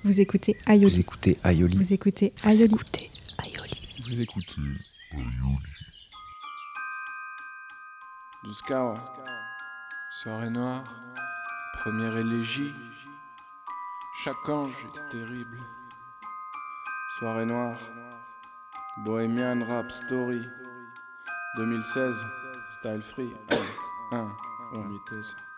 Vous écoutez Aioli. Vous écoutez Aioli. Vous écoutez Aioli. Vous écoutez Aioli. Douze-Cao, soirée noire, première élégie. Chaque ange est terrible. Soirée noire, Bohemian Rap Story, 2016, Style Free. 1, mythos.